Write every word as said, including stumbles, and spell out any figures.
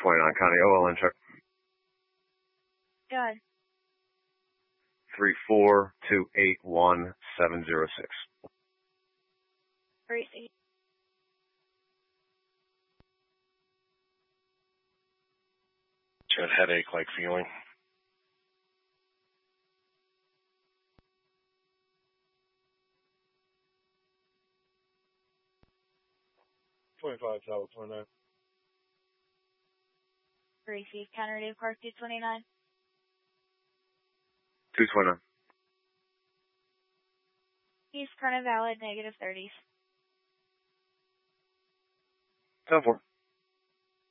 twenty-nine, Connie, O L N check. Go ahead. three four two eight one seven zero six. Receive. That headache-like feeling. twenty-five, Tower twenty-nine. Receive. Counter Dave Park two twenty-nine. two twenty-nine. East Corona Valid, negative thirties. ten four.